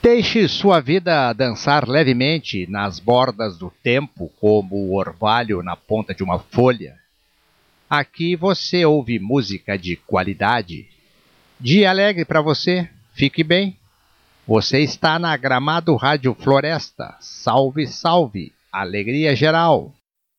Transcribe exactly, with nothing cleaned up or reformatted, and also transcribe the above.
Deixe sua vida dançar levemente nas bordas do tempo, como o orvalho na ponta de uma folha. Aqui você ouve música de qualidade. Dia alegre para você, fique bem. Você está na Gramado Rádio Floresta. Salve, salve, alegria geral.